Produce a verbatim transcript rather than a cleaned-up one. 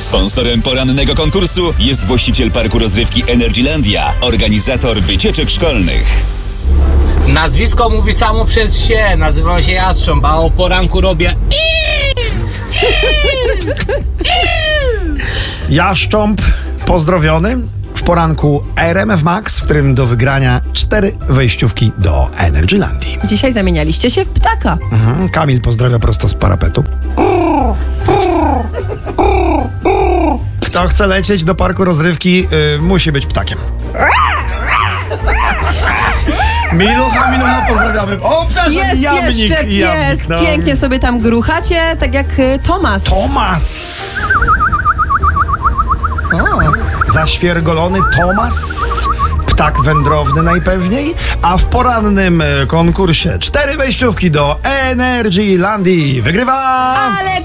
Sponsorem porannego konkursu jest właściciel parku rozrywki Energylandia, organizator wycieczek szkolnych. Nazwisko mówi samo przez się, nazywam się Jastrząb, a o poranku robię... Jaszcząb pozdrowiony w poranku R M F Max, w którym do wygrania cztery wejściówki do Energylandii. Dzisiaj zamienialiście się w ptaka. Mhm. Kamil pozdrawia prosto z parapetu. Kto chce lecieć do parku rozrywki, yy, musi być ptakiem. Milucha, Milucha, pozdrawiamy. O, przepraszam, Jest jamnik, jeszcze pies. jamnik, no. Pięknie sobie tam gruchacie, tak jak y, Tomas. Tomas! O. Zaświergolony Tomas, ptak wędrowny najpewniej, a w porannym konkursie cztery wejściówki do Energylandii wygrywa... Aleks